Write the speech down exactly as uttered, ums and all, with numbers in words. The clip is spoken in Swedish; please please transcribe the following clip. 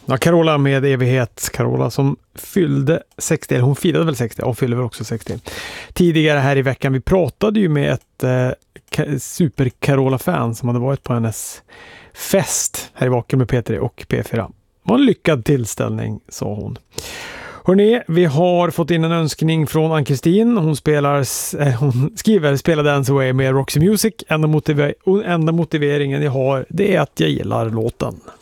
Ja, Carola med evighet. Carola som fyllde sextio, eller hon firade väl sextio, och fyller väl också sextio. Tidigare här i veckan, vi pratade ju med ett eh, super Carola-fan som hade varit på hennes fest här i Vaken med P tre och P fyra. Det var en lyckad tillställning, sa hon. Hörrni, vi har fått in en önskning från Ann-Kristin. Hon, spelar, eh, hon skriver Spela Dance Away med Roxy Music. Enda, motiv- enda motiveringen jag har, det är att jag gillar låten.